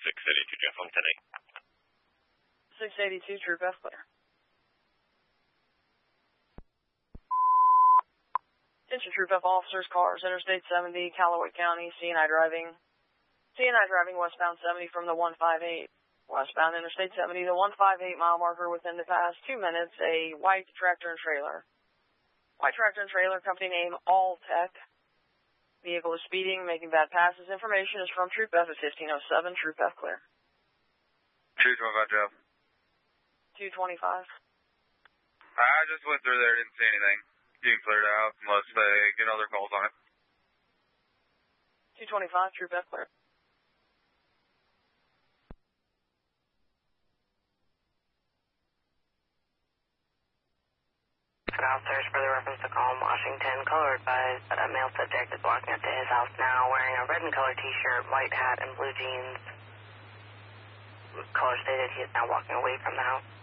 682 Jeff on 10-8. 682, Troop F clear. Attention Troop F officers, cars, Interstate 70, Callaway County, CNI driving westbound 70 from the 158. Westbound Interstate 70, the 158 mile marker within the past 2 minutes, a white tractor and trailer. White tractor and trailer, company name Alltech. Vehicle is speeding, making bad passes. Information is from Troop F at 1507, Troop F clear. 225, Jeff. 225. I just went through there, didn't see anything. You cleared out unless they get other calls on it. 225, Troop F clear. Officers, for the reference to Calm, Washington, color advised that a male subject is walking up to his house now wearing a red and colored t-shirt, white hat, and blue jeans. Caller stated he is now walking away from the house.